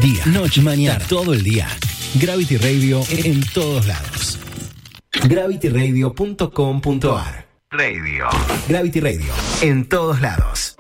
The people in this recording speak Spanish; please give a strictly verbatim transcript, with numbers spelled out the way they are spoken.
día, noche, mañana, todo el día. Gravity Radio en todos lados. gravity radio punto com punto a r. Radio. Gravity Radio en todos lados.